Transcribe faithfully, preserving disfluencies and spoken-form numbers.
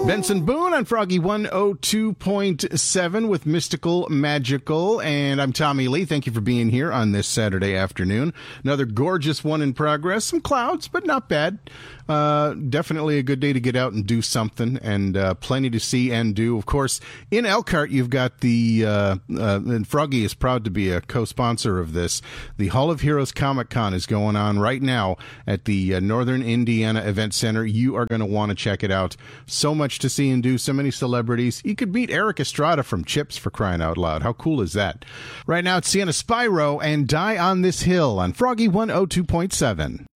Benson Boone on Froggy one oh two point seven with Mystical Magical, and I'm Tommy Lee. Thank you for being here on this Saturday afternoon. Another gorgeous one in progress. Some clouds, but not bad. Uh, definitely a good day to get out and do something, and uh, plenty to see and do. Of course, in Elkhart, you've got the, uh, uh, and Froggy is proud to be a co-sponsor of this, the Hall of Heroes Comic Con is going on right now at the uh, Northern Indiana Event Center. You are going to want to check it out. So much to see and do, so many celebrities. You could meet Eric Estrada from Chips, for crying out loud. How cool is that? Right now, it's Sienna Spyro and Die on This Hill on Froggy one oh two point seven.